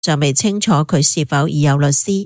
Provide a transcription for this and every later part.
尚未清楚佢是否已有律師。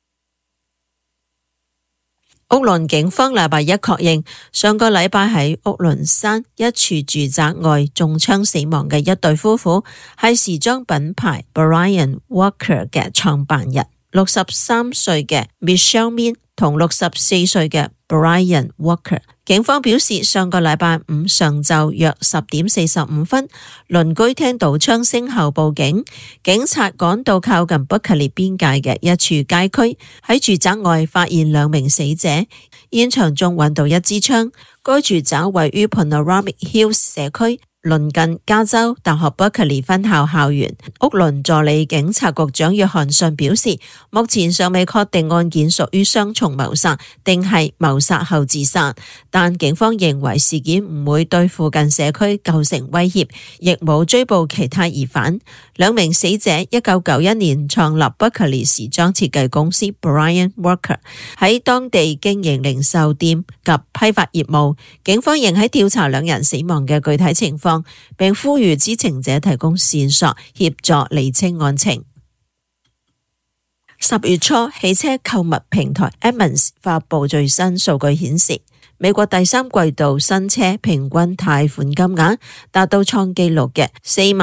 屋崙警方禮拜一確認，上個禮拜喺屋崙山一處住宅外中槍死亡嘅一對夫婦係時裝品牌 Brian Walker 嘅創辦人，63歲嘅 Michelle Min 同64歲嘅 Brian Walker。警方表示，上個禮拜五上晝約10點45分，鄰居聽到槍聲後報警，警察趕到靠近伯克利邊界嘅一處街區，喺住宅外發現2名死者，現場中揾到一支槍。該住宅位於 Panoramic Hills 社區，鄰近加州大學伯克利分校校園。屋崙助理警察局長約翰遜表示，目前尚未確定案件屬於雙重謀殺定係謀殺後自殺，但警方認為事件唔會對附近社區構成威脅，亦冇追捕其他疑犯。2名死者1991年創立伯克利時裝設計公司 Brian Walker， 喺當地經營零售店及批發業務。警方仍喺調查2人死亡嘅具體情況，並呼籲知情者提供線索協助釐清案情。10月初，汽車購物平台 Edmunds 發佈最新數據顯示，美國第3季度新車平均貸款金額達到創紀錄嘅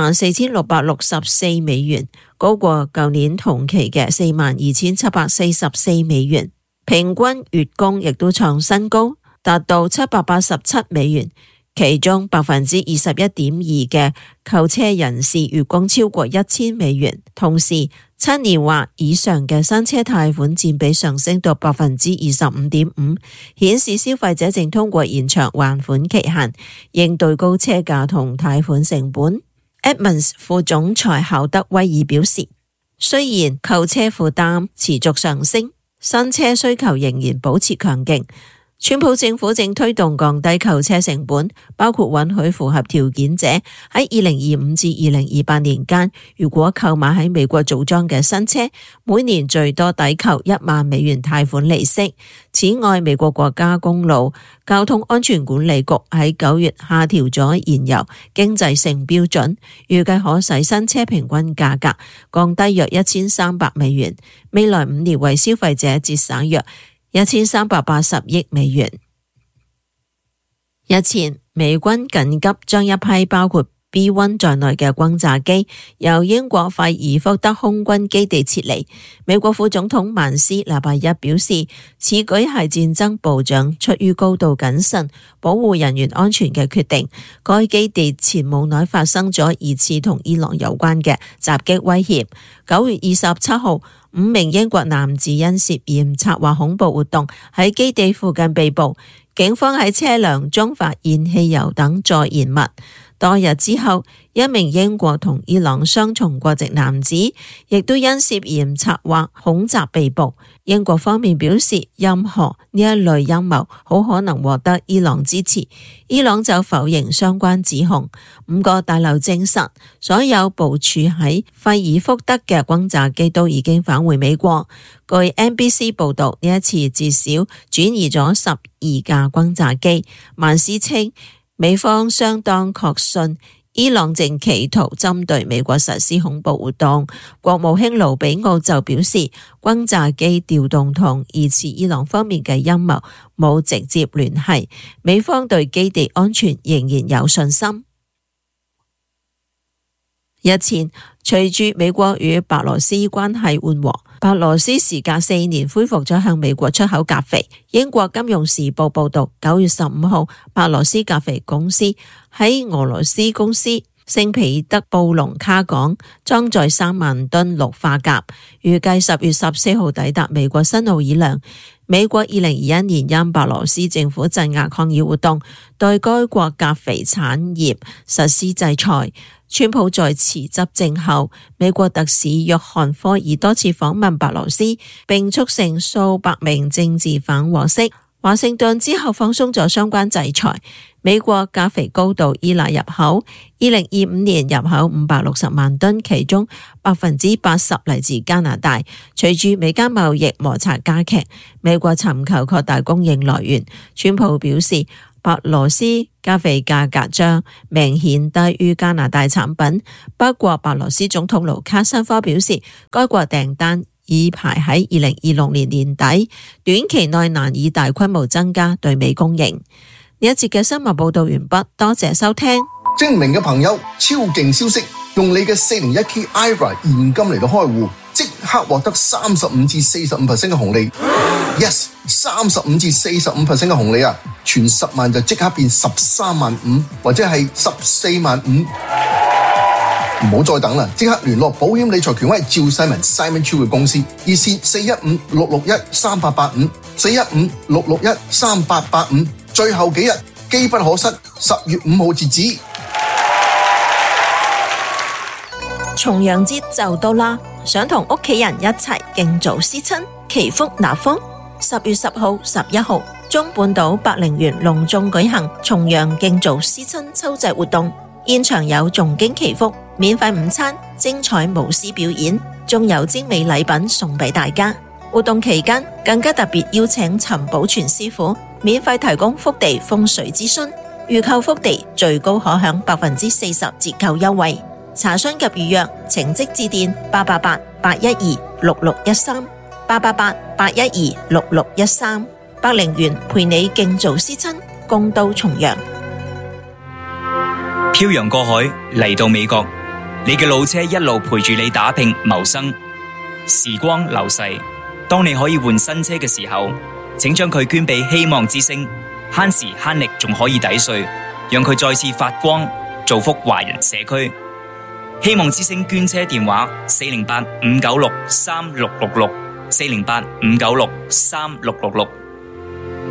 44,664美元，高過舊年同期嘅42,744美元。平均月供亦都創新高，達到787美元。其中21.2% 嘅購車人士月供超過1000美元，同時7年或以上嘅新車貸款佔比上升到 25.5%， 顯示消費者正通過延長還款期限，應對高車價同貸款成本。Edmunds 副總裁考德威爾表示，雖然購車負擔持續上升，新車需求仍然保持強勁。川普政府正推動降低購車成本，包括允許符合條件者喺2025至2028年間，如果購買喺美國組裝嘅新車，每年最多抵扣1萬美元貸款利息。此外，美國國家公路交通安全管理局喺9月下調咗燃油經濟性標準，預計可使新車平均價格降低約1300美元，未來5年為消費者節省約1380億美元。日前，美軍緊急將一批包括 B-1 在內嘅轟炸機由英國費爾福德空軍基地撤離。美國副總統曼斯禮拜一表示，此舉係戰爭部長出於高度謹慎保護人員安全嘅決定。該基地前冇耐發生咗疑似同伊朗有關嘅襲擊威脅。9月27號，5名英國男子因涉嫌策劃恐怖活動喺基地附近被捕，警方喺車輛中發現汽油等助燃物。多日之後，1名英國同伊朗雙重國籍男子亦都因涉嫌策劃恐襲被捕。英國方面表示，任何呢一類陰謀好可能獲得伊朗支持，伊朗就否認相關指控。5個大樓證實，所有部署喺費爾福德嘅轟炸機都已經返回美國。據 NBC 報道，呢一次至少轉移咗12架轟炸機。曼斯稱，美方相當確信伊朗正企圖針對美國實施恐怖活動。國務卿盧比奧就表示，轟炸機調動同疑似伊朗方面嘅陰謀冇直接聯繫，美方對基地安全仍然有信心。日前，隨住美國與白羅斯關係緩和，白羅斯時隔4年恢復咗向美國出口鉀肥。英國金融時報報道，9月15號，白羅斯鉀肥公司喺俄羅斯公司聖彼得布隆卡港裝載3萬噸氯化鉀，預計10月14號抵達美國新奧爾良。美國2021年因白羅斯政府鎮壓抗議活動，對該國鉀肥產業實施制裁。川普在辭執政後，美國特使約翰科爾多次訪問白羅斯，並促成數百名政治犯獲釋。華盛頓之後放鬆咗相關制裁。美國鉀肥高度依賴入口，2025年入口560萬噸，其中80%嚟自加拿大。隨住美加貿易摩擦加劇，美國尋求擴大供應來源。川普表示， 白羅斯加啡價格將明顯低於加拿大產品。不過白羅斯總統盧卡申科表示，該國訂單已排喺2026年年底，短期內難以大規模增加對美供應。呢一節嘅新聞報道完畢，多謝收聽。 精明嘅朋友，超勁消息，用你嘅401k IRA 現金嚟到開戶，即刻獲得35%至45%嘅紅利。Yes， 35%至45%嘅紅利啊！存10萬就即刻變13萬5，或者係14萬5。唔好再等啦，即刻聯絡保險理財權威趙世文 Simon Chu 嘅公司，熱線415-661-3885 415-661-3885，最後幾日機不可失，10月5號截止。 重陽節就到啦，想同屋企人一齊敬祖思親，祈福納福。10月10號、11號，中半島百靈園隆重舉行重陽敬祖思親秋祭活動，現場有誦經祈福、免費午餐、精彩舞獅表演，仲有精美禮品送俾大家。活動期間更加特別邀請陳寶全師傅免費提供福地風水諮詢，預購福地最高可享40%折扣優惠。查詢及預約請即致電888-812-6613 888-812-6613。百靈園陪你敬祖思親，共度重陽。 漂洋過海嚟到美國，你嘅老車一路陪住你打拼謀生。時光流逝，當你可以換新車嘅時候，請將佢捐俾希望之星，慳時慳力仲可以抵稅，讓佢再次發光，造福華人社區。希望之星捐車電話408-596-3666 408-596-3666。